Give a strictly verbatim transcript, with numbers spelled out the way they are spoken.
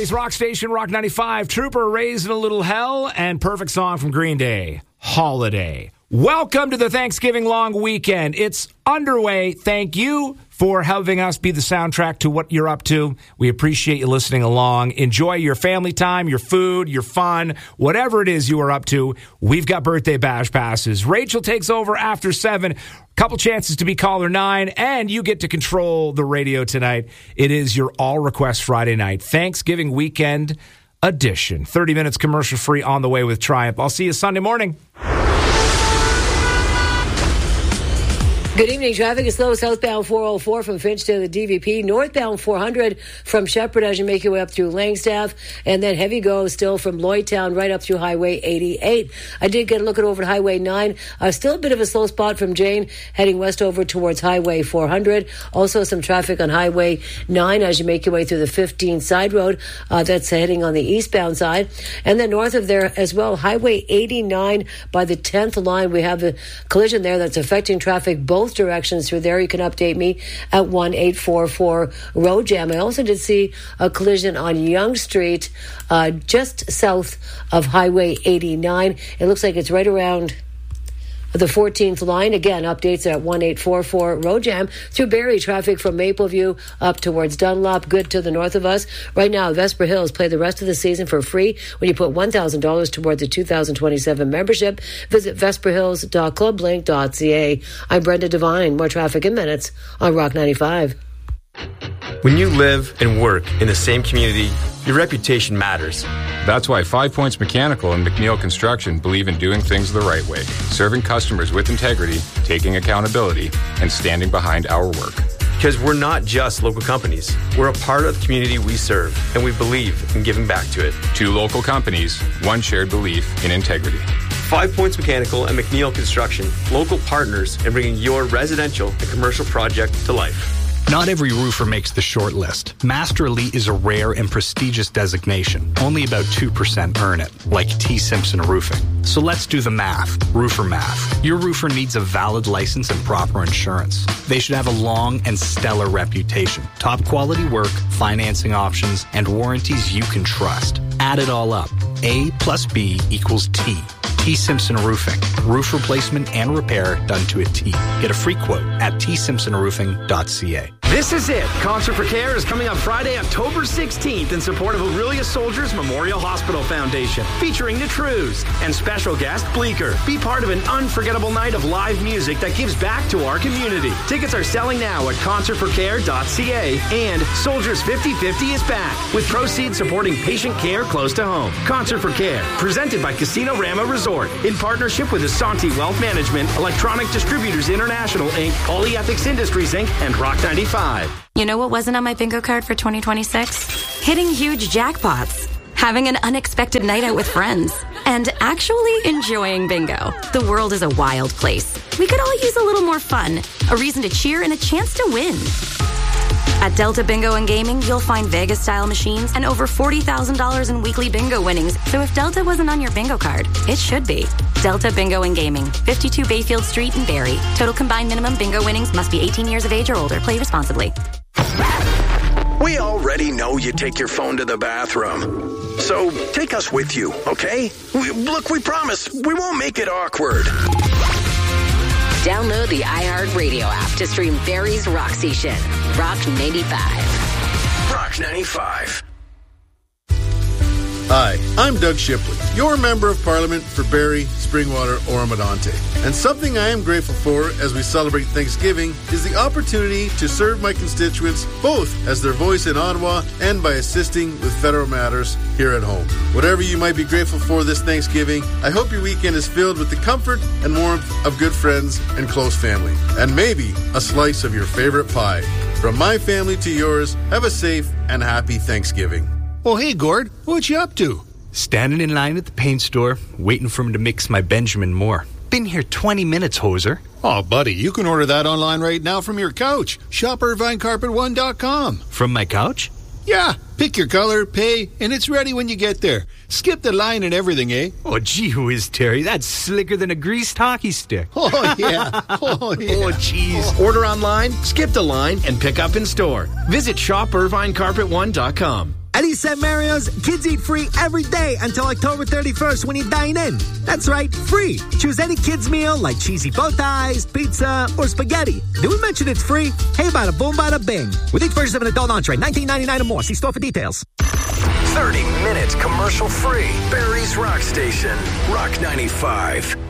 Barrie's rock station, Rock ninety-five. Trooper, Raising a Little Hell, and perfect song from Green Day, Holiday. Welcome to the Thanksgiving long weekend. It's underway. Thank you for helping us be the soundtrack to what you're up to. We appreciate you listening along. Enjoy your family time, your food, your fun, whatever it is you are up to. We've got birthday bash passes. Rachel takes over after seven. Couple chances to be caller nine, and you get to control the radio tonight. It is your All Request Friday night, Thanksgiving weekend edition. thirty minutes commercial free on the way with Triumph. I'll see you Sunday morning. Good evening. Traffic is slow southbound four oh four from Finch to the D V P. Northbound four hundred from Shepherd as you make your way up through Langstaff. And then heavy go still from Lloydtown right up through Highway eighty-eight. I did get a look at over to Highway nine. Uh, still a bit of a slow spot from Jane heading west over towards Highway four hundred. Also some traffic on Highway nine as you make your way through the fifteen side road. Uh, that's heading on the eastbound side. And then north of there as well, Highway eighty-nine by the tenth line. We have a collision there that's affecting traffic both directions through there. You can update me at one eight four four road jam. I also did see a collision on Yonge Street uh, just south of Highway eighty-nine. It looks like it's right around the fourteenth line. Again, updates at one eight four four road jam. Through Barrie, traffic from Mapleview up towards Dunlop, good to the north of us. Right now, Vesper Hills play the rest of the season for free when you put one thousand dollars toward the two thousand twenty-seven membership. Visit vesper hills dot club link dot c a. I'm Brenda Devine. More traffic in minutes on Rock ninety-five. When you live and work in the same community, your reputation matters. That's why Five Points Mechanical and McNeil Construction believe in doing things the right way, serving customers with integrity, taking accountability, and standing behind our work. Because we're not just local companies. We're a part of the community we serve, and we believe in giving back to it. Two local companies, one shared belief in integrity. Five Points Mechanical and McNeil Construction, local partners in bringing your residential and commercial project to life. Not every roofer makes the short list. Master Elite is a rare and prestigious designation. Only about two percent earn it, like T. Simpson Roofing. So let's do the math. Roofer math. Your roofer needs a valid license and proper insurance. They should have a long and stellar reputation. Top quality work, financing options, and warranties you can trust. Add it all up. A plus B equals T. T. Simpson Roofing. Roof replacement and repair done to a T. Get a free quote at t simpson roofing dot c a. This is it. Concert for Care is coming up Friday, October sixteenth in support of Aurelia Soldiers Memorial Hospital Foundation, featuring the Trews and special guest Bleecker. Be part of an unforgettable night of live music that gives back to our community. Tickets are selling now at concert for care dot c a, and Soldiers fifty fifty is back with proceeds supporting patient care close to home. Concert for Care, presented by Casino Rama Resort in partnership with Asante Wealth Management, Electronic Distributors International, Incorporated, Polyethics Industries, Incorporated, and Rock ninety-five. You know what wasn't on my bingo card for twenty twenty-six? Hitting huge jackpots, having an unexpected night out with friends, and actually enjoying bingo. The world is a wild place. We could all use a little more fun, a reason to cheer, and a chance to win. At Delta Bingo and Gaming, you'll find Vegas-style machines and over forty thousand dollars in weekly bingo winnings. So if Delta wasn't on your bingo card, it should be. Delta Bingo and Gaming, fifty-two Bayfield Street in Barrie. Total combined minimum bingo winnings must be eighteen years of age or older. Play responsibly. We already know you take your phone to the bathroom. So take us with you, okay? We, look, we promise we won't make it awkward. Download the iHeartRadio app to stream Barrie's rock station, Rock ninety-five. Rock ninety-five. Hi, I'm Doug Shipley, your Member of Parliament for Barrie, Springwater, Oromadante. And something I am grateful for as we celebrate Thanksgiving is the opportunity to serve my constituents both as their voice in Ottawa and by assisting with federal matters here at home. Whatever you might be grateful for this Thanksgiving, I hope your weekend is filled with the comfort and warmth of good friends and close family. And maybe a slice of your favorite pie. From my family to yours, have a safe and happy Thanksgiving. Oh, hey, Gord, what you up to? Standing in line at the paint store, waiting for him to mix my Benjamin Moore. Been here twenty minutes, hoser. Oh, buddy, you can order that online right now from your couch. shop irvine carpet one dot com. From my couch? Yeah, pick your color, pay, and it's ready when you get there. Skip the line and everything, eh? Oh, gee whiz, Terry, that's slicker than a greased hockey stick. Oh, yeah. Oh, yeah. Oh, jeez. Order online, skip the line, and pick up in store. Visit shop irvine carpet one dot com. At East Saint Mario's, kids eat free every day until October thirty-first when you dine in. That's right, free. Choose any kids' meal like cheesy bow ties, pizza, or spaghetti. Did we mention it's free? Hey, bada boom, bada bing. With each purchase of an adult entree, nineteen ninety-nine or more. See store for details. thirty minutes commercial free. Barry's Rock Station. Rock ninety-five.